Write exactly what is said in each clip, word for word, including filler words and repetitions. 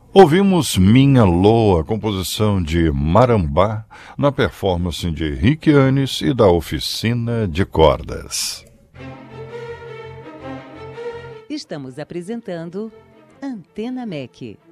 Ouvimos Minha Loa, composição de Marambá, na performance de Henrique Anis e da Oficina de Cordas. Estamos apresentando Antena M E C.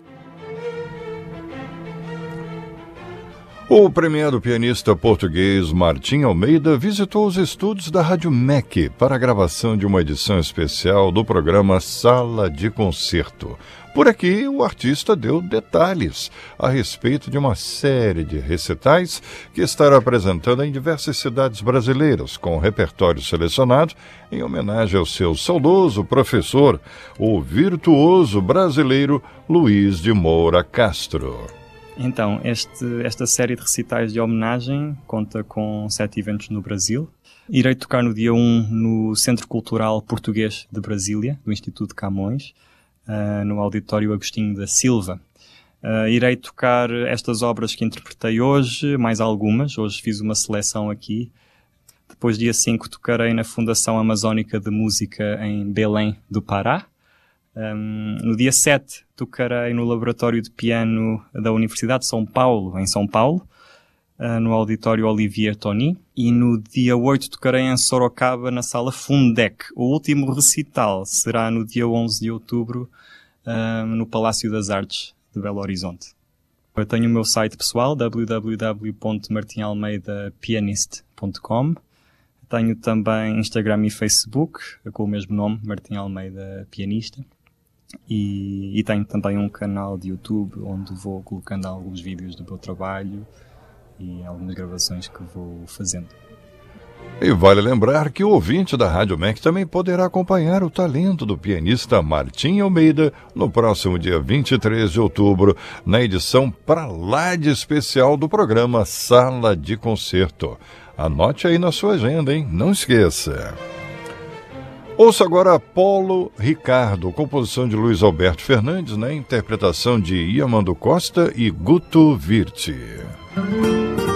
O premiado pianista português Martim Almeida visitou os estúdios da Rádio M E C para a gravação de uma edição especial do programa Sala de Concerto. Por aqui, o artista deu detalhes a respeito de uma série de recitais que estará apresentando em diversas cidades brasileiras, com o repertório selecionado em homenagem ao seu saudoso professor, o virtuoso brasileiro Luiz de Moura Castro. Então, este, esta série de recitais de homenagem conta com sete eventos no Brasil. Irei tocar no dia um no Centro Cultural Português de Brasília, do Instituto de Camões, uh, no Auditório Agostinho da Silva. Uh, irei tocar estas obras que interpretei hoje, mais algumas. Hoje fiz uma seleção aqui. Depois, dia cinco, tocarei na Fundação Amazónica de Música em Belém do Pará. Um, no dia sete, tocarei no Laboratório de Piano da Universidade de São Paulo, em São Paulo, uh, no Auditório Olivier Tony. E no dia oito, tocarei em Sorocaba, na Sala Fundec. O último recital será no dia onze de outubro, uh, no Palácio das Artes de Belo Horizonte. Eu tenho o meu site pessoal, w w w ponto martim almeida pianist ponto com. Tenho também Instagram e Facebook, com o mesmo nome, Martim Almeida Pianista. E, e tenho também um canal de YouTube onde vou colocando alguns vídeos do meu trabalho e algumas gravações que vou fazendo. E vale lembrar que o ouvinte da Rádio M E C também poderá acompanhar o talento do pianista Martim Almeida no próximo dia vinte e três de outubro, na edição pra lá de especial do programa Sala de Concerto. Anote aí na sua agenda, hein? Não esqueça. Ouça agora Apolo Ricardo, composição de Luiz Alberto Fernandes, na interpretação de Iamando Costa e Guto Virti.